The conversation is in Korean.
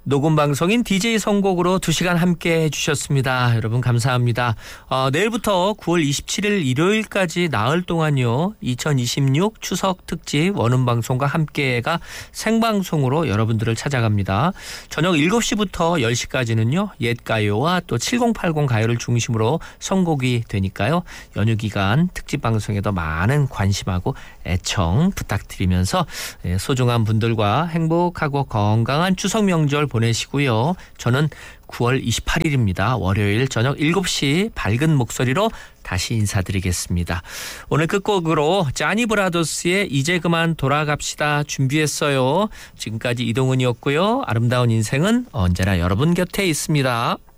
녹음 방송인 DJ 선곡으로 2시간 함께 해주셨습니다. 여러분 감사합니다. 내일부터 9월 27일 일요일까지 나흘 동안요. 2026 추석 특집 원음방송과 함께가 생방송으로 여러분들을 찾아갑니다. 저녁 7시부터 10시까지는요. 옛가요와 또 7080 가요를 중심으로 선곡이 되니까요. 연휴 기간 특집 방송에도 많은 관심하고 애청 부탁드리면서 소중한 분들과 행복하고 건강한 추석 명절 보내시고요. 저는 9월 28일입니다. 월요일 저녁 7시 밝은 목소리로 다시 인사드리겠습니다. 오늘 끝곡으로 짜니 브라더스의 이제 그만 돌아갑시다 준비했어요. 지금까지 이동훈이었고요. 아름다운 인생은 언제나 여러분 곁에 있습니다.